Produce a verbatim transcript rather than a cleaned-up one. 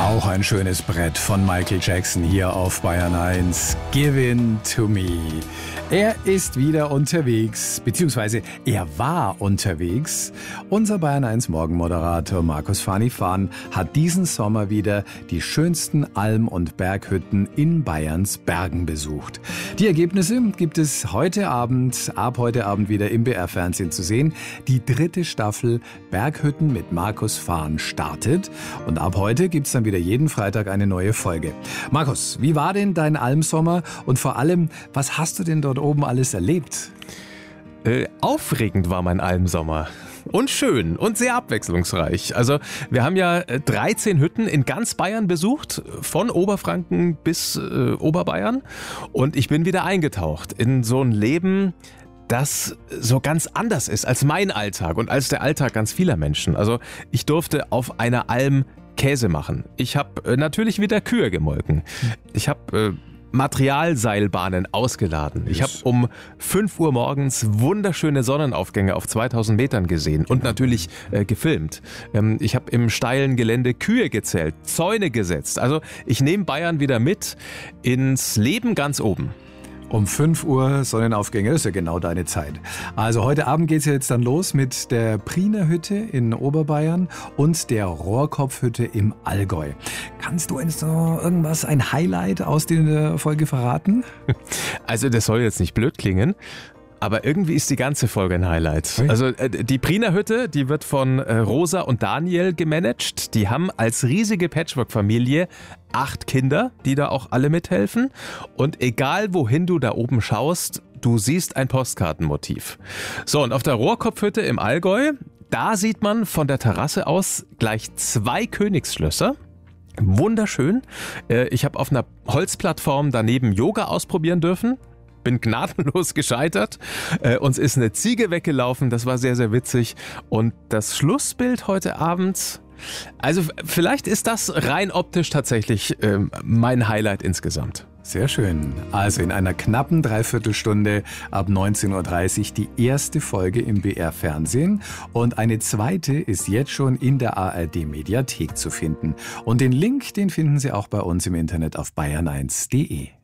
Auch ein schönes Brett von Michael Jackson hier auf Bayern eins. Give in to me. Er ist wieder unterwegs, beziehungsweise er war unterwegs. Unser Bayern eins Morgenmoderator Markus Fanifan hat diesen Sommer wieder die schönsten Alm- und Berghütten in Bayerns Bergen besucht. Die Ergebnisse gibt es heute Abend, ab heute Abend wieder im B R-Fernsehen zu sehen. Die dritte Staffel Berghütten mit Markus Fahn startet und ab heute gibt es dann wieder jeden Freitag eine neue Folge. Markus, wie war denn dein Almsommer und vor allem, was hast du denn dort oben alles erlebt? Äh, aufregend war mein Almsommer. Und schön und sehr abwechslungsreich. Also wir haben ja dreizehn Hütten in ganz Bayern besucht, von Oberfranken bis äh, Oberbayern. Und ich bin wieder eingetaucht in so ein Leben, das so ganz anders ist als mein Alltag und als der Alltag ganz vieler Menschen. Also ich durfte auf einer Alm Käse machen. Ich habe äh, natürlich wieder Kühe gemolken. Ich habe äh, Materialseilbahnen ausgeladen. Ich habe um fünf Uhr morgens wunderschöne Sonnenaufgänge auf zweitausend Metern gesehen und natürlich äh, gefilmt. Ähm, ich habe im steilen Gelände Kühe gezählt, Zäune gesetzt. Also ich nehme Bayern wieder mit ins Leben ganz oben. Um fünf Uhr Sonnenaufgänge, das ist ja genau deine Zeit. Also heute Abend geht es ja jetzt dann los mit der Priener Hütte in Oberbayern und der Rohrkopfhütte im Allgäu. Kannst du uns noch irgendwas, ein Highlight aus der Folge verraten? Also das soll jetzt nicht blöd klingen, aber irgendwie ist die ganze Folge ein Highlight. Also die Priener Hütte, die wird von Rosa und Daniel gemanagt. Die haben als riesige Patchwork-Familie acht Kinder, die da auch alle mithelfen. Und egal wohin du da oben schaust, du siehst ein Postkartenmotiv. So, und auf der Rohrkopfhütte im Allgäu, da sieht man von der Terrasse aus gleich zwei Königsschlösser. Wunderschön. Ich habe auf einer Holzplattform daneben Yoga ausprobieren dürfen. Bin gnadenlos gescheitert. Äh, uns ist eine Ziege weggelaufen, das war sehr, sehr witzig. Und das Schlussbild heute Abend, also vielleicht ist das rein optisch tatsächlich äh, mein Highlight insgesamt. Sehr schön. Also in einer knappen Dreiviertelstunde ab neunzehn Uhr dreißig die erste Folge im B R-Fernsehen und eine zweite ist jetzt schon in der A R D-Mediathek zu finden. Und den Link, den finden Sie auch bei uns im Internet auf bayern eins punkt de.